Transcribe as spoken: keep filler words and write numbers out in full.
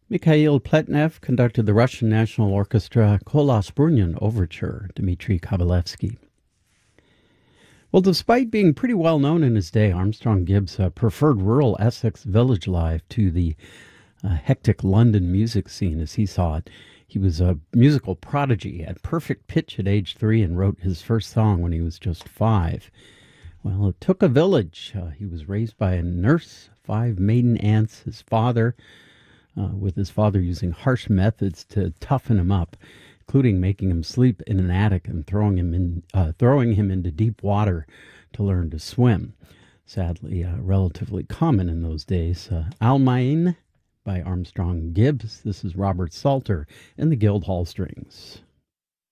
Mikhail Pletnev conducted the Russian National Orchestra Kolos Brunyan Overture, Dmitri Kabalevsky. Well, despite being pretty well known in his day, Armstrong Gibbs uh, preferred rural Essex village life to the uh, hectic London music scene as he saw it. He was a musical prodigy at perfect pitch at age three and wrote his first song when he was just five. Well, it took a village. Uh, he was raised by a nurse, five maiden aunts, his father, uh, with his father using harsh methods to toughen him up, including making him sleep in an attic and throwing him in, uh, throwing him into deep water to learn to swim. Sadly, uh, relatively common in those days. Uh, Almain by Armstrong Gibbs. This is Robert Salter and the Guildhall Strings.